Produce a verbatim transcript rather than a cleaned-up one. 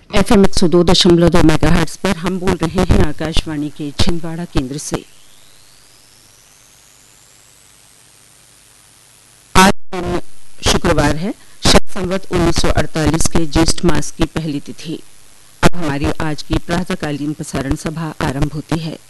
F M एक सौ दो दशमलव दो मेगाहर्ट्ज पर हम बोल रहे हैं आकाशवाणी के छिंदवाड़ा केंद्र से। आज दिन शुक्रवार है, शक संवत उन्नीस सौ अड़तालीस के ज्येष्ठ मास की पहली तिथि। अब हमारी आज की प्रातःकालीन प्रसारण सभा आरंभ होती है।